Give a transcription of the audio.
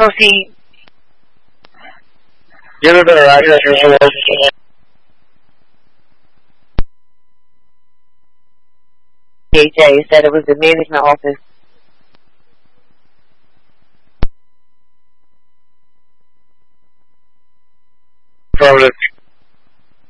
go see. Give it better access. AJ said it was the management office. Affirmative.